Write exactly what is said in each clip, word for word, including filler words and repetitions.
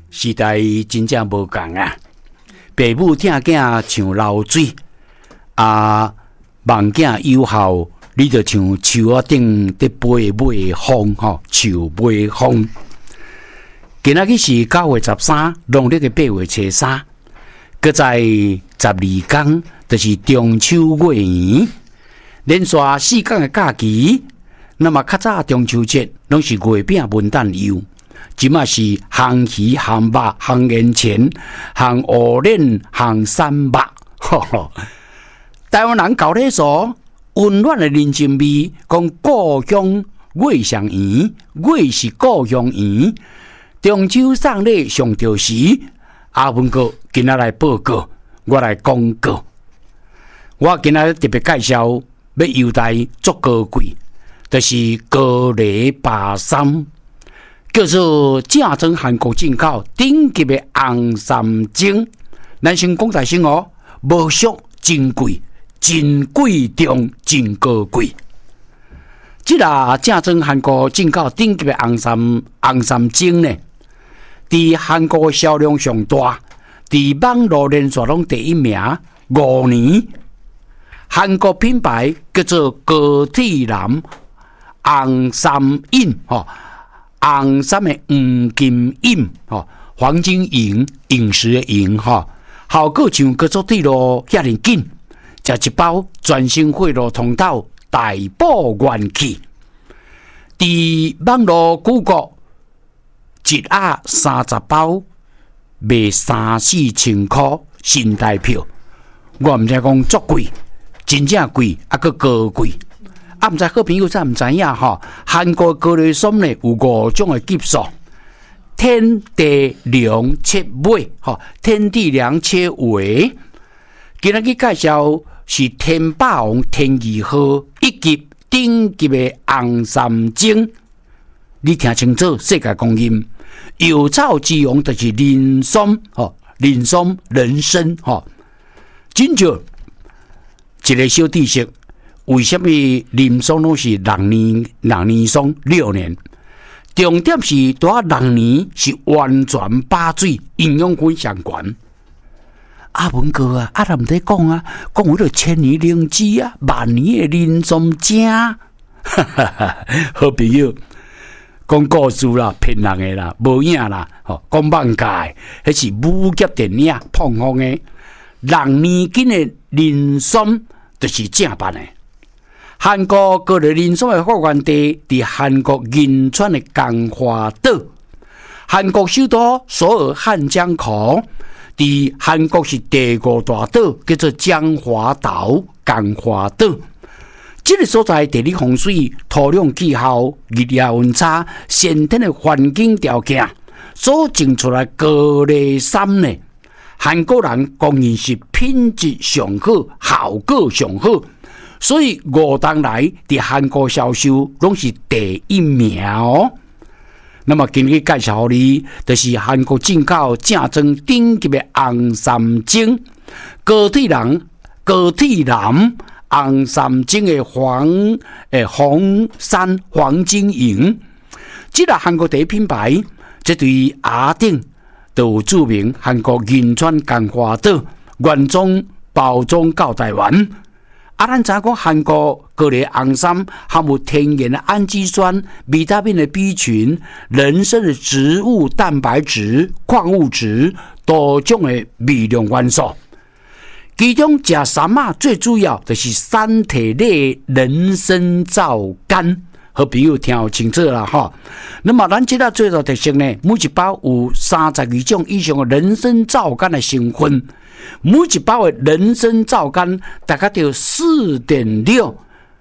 时代真正无共啊！父母疼囝像流水，啊，望囝有效，你就像树仔顶伫飞尾风吼，树尾风。今仔日是九月十三，农历的八月初三，搁在十二天，就是中秋月圆，连续四天的假期。那么较早中秋节拢是月饼文旦柚。即嘛是烘鱼、烘肉、烘烟钱、烘鹅卵、烘三肉，吼吼！台湾人搞咧说温暖的人情味，讲故乡月上圆，月是故乡圆。中秋送礼上着时，阿文哥今仔来报告，我来公告。我今仔特别介绍要优待足高贵，就是高丽巴山。叫做正宗韩国进口顶级的红三晶，咱先讲大声哦，无俗真贵，真贵重，真高贵。这啦正宗韩国进口顶级的红三红三晶呢，伫韩国销量上大，伫网络连续拢第一名，五年。韩国品牌叫做高体蓝红三印吼。红三的黄金印吼，黄金银饮食的银吼，效果像叫做对咯，遐尼紧，食一包全身血路通道大补元气。伫网络谷歌一盒三十包卖三四千块新台票，我毋知讲足贵，真正贵，啊个高贵。啊，毋知好朋友才毋知影吼，韩国高丽参呢有五种的级数，天地良切尾吼，天地良切尾。今日去介绍是天霸王天二号一级顶级的红三晶，你听清楚世界公认，有草之王就是人参吼，人参人参吼，真少一个小知识。为什么林松拢是六年、六年松六年？重点是多六年是完全把水，营养分上悬。阿文哥啊，阿人在讲啊，讲为了千年灵芝啊，万年的林松精，哈哈哈！好朋友，讲故事啦，骗人的啦，无影啦，吼，讲妄界，迄是武侠电影碰风的。六年间的林松就是正版的。韩国高丽人参的发源地伫韩国仁川的江华岛，韩国首都首尔汉江口，伫韩国是第五大岛，叫做江华岛、江华岛。这个所在地理风水、土壤气候、日夜温差、先天的环境条件，所种出来高丽参呢，韩国人公认是品质上好、效果上好。所以五当来伫韩国销售拢是第一名哦。那么今日介绍你，就是韩国进口正宗顶级的红三晶高体蓝、高体蓝红三晶的黄诶红山黄金银，这个韩国第一品牌，这对阿顶都有著名韩国仁川江华岛原装包装到台湾。啊，咱知影讲韩国高丽红参含有天然的氨基酸、维他命的 B 群、人参的植物蛋白质、矿物质多种的微量元素。其中食三啊最主要就是三体类人参皂苷。好朋友听清楚啦哈。那么咱这个最大特色呢，每一包有三十二种以上的人参皂苷的成分。每一包的人参皂苷大概就 四点六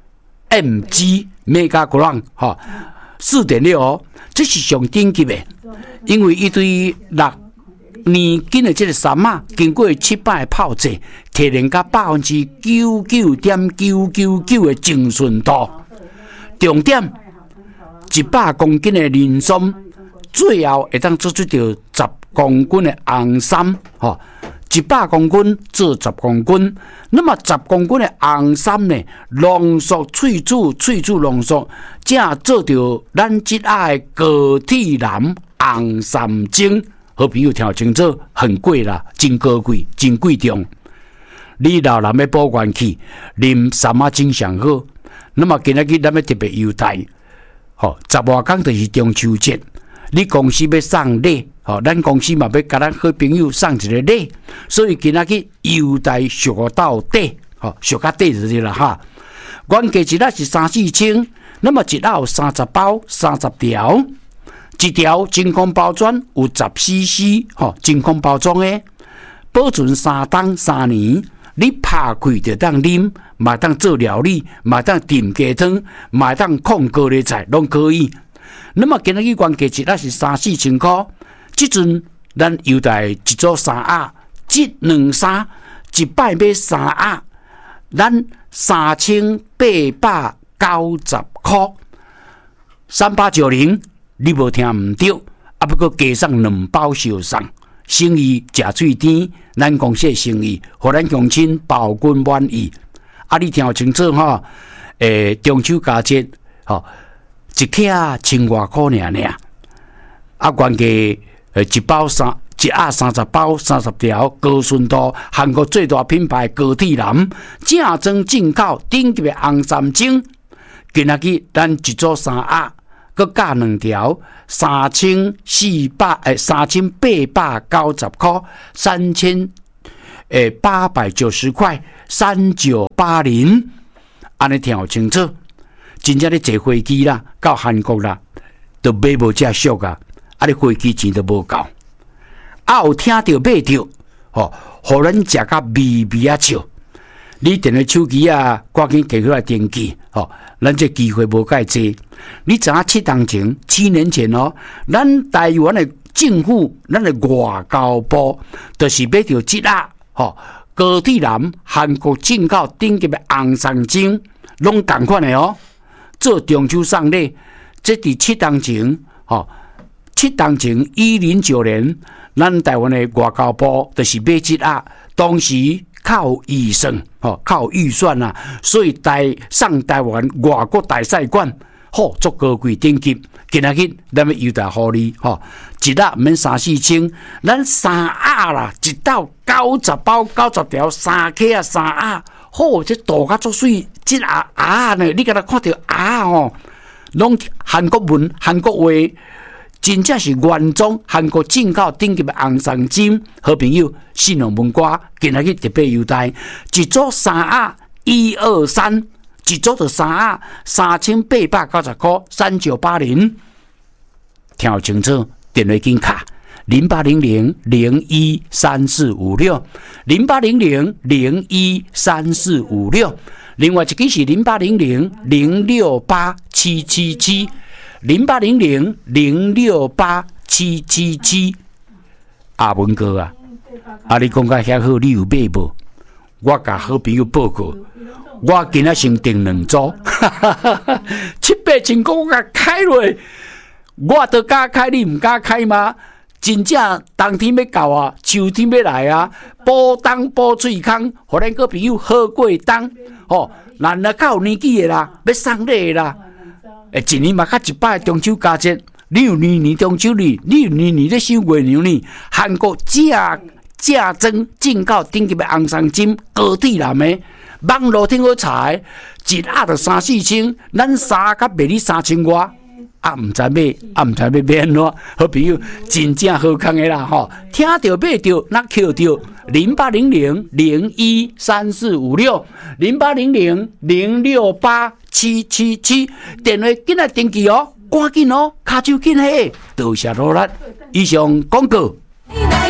M G megagram 哈 四点六 哦，这是上顶级的，因为一对六年间的这个参啊，经过七摆泡制，提炼到百分之九九点九九九的精纯度。重点，一百公斤的人参，最后会当做出到十公斤的红参，哈，一百公斤做十公斤。那么十公斤的红参呢，浓缩萃取，萃取浓缩，才做到咱即下的高体蓝红参精。 好朋友听清楚，很贵啦，真高贵，真贵重。你老人要保元气，啉三仔精上好。那么今仔日咱要特别优待，吼、哦，十外天就是中秋节，你公司要送礼，吼、哦，咱公司嘛要甲咱好朋友送一个礼，所以今仔日优待俗到底，吼、哦，俗到底就是啦哈。原价一粒是三四千，那么一粒有三十包、三十条，一条真空包装有十 C C， 吼，真空包装的，保存三冬三年。你拍开就当啉，嘛当做料理，嘛当炖鸡汤，嘛当控高丽菜，拢可以。那么今日去原价一粒是三四千块，即阵咱优待一组三鸭，即两三一摆买三鸭，咱三千八百九十块，三八九零，你无听唔对，啊不过加上两包小送。生意食水甜，咱公司的生意，互咱乡亲包君满意。啊，你听清楚哈？诶、欸，中秋佳节，吼，一克千外块尔尔。啊，原价诶一包三一鸭三十包三十条，高顺度，韩国最大品牌高铁蓝，正宗进口顶级的红三精。今仔日咱一组三鸭。佮加两条，三千四百诶，三千八百九十块，三千诶八百九十块，三九八零，安尼听清楚。真正咧坐飞机啦，到韩国啦，都买无遮俗啊！啊，你飞机钱都无够。啊，有听到买到，吼，互咱食甲微微啊笑。你电个手机啊，赶紧摕起来登记，吼，咱这机会无介济。你知影七年前，七年前哦，咱台湾的政府，咱的外交部，就是买到即啊，吼，高铁蓝韩国进口顶级的红三精，拢同款的哦，做中秋送礼。这伫七年前，吼，七年前一零九年，咱台湾的外交部就是买即啊，当时。靠预算，吼，靠预算啊，所以台上台湾外国大使馆，好足高贵顶级。今仔日咱要优待互你，吼，一粒免三四千，咱三鸭啦，一斗九十包九十条，三克啊三鸭，好，这大甲足水，这鸭鸭呢，你敢若看到鸭哦，拢韩国文、韩国话。真正是原装韩国进口顶级的红三金，好朋友信用文瓜今仔日特别优待，一组三鸭一二三，一组就三鸭三千八百九十块，三九八零，听清楚，电话紧卡零八零零零一三四五六零八零零零一三四五六，另外一个是零八零零零六八七七七。零八零零零六八七七七，阿文哥啊，啊你讲甲遐好，你有买无？我甲好朋友报告，我今仔先订两组，七八千块我甲开落，我都敢开，你唔敢开吗？真正冬天要到啊，秋天要来啊，补冬补喙空，互咱个朋友好过冬哦。咱若较有年纪的啦，要送礼啦。诶，一年嘛，较一摆中秋佳节，你有年年中秋哩，你有年年咧收月娘哩。韩国正正宗进口顶级的红三金高铁蓝的，网络顶好查的，一鸭就三四千，咱三甲卖你三千外，啊，唔知买，啊，唔知要买安怎？好朋友，真正好康的啦吼，听到买到，那扣到零八零零零一三四五六零八零零零六八。七七七，电话紧来登记哦，赶紧哦，卡手紧嘿，多谢罗拉。以上广告。